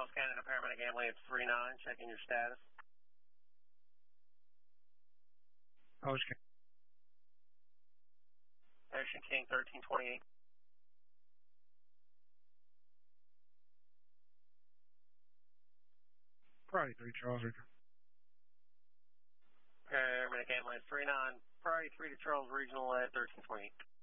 Charles Canada Paramedic Ambulance 39, checking your status. Ocean. Ocean King 1328. Probably 3 Charles Richard. Paramedic Ambulance 39, priority 3 to Charles Regional at 1328.